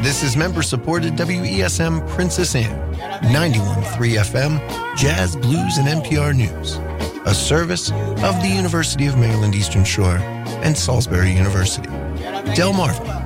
This is member-supported WESM Princess Anne, 91.3 FM, Jazz, Blues, and NPR News, a service of the University of Maryland Eastern Shore and Salisbury University. Delmarva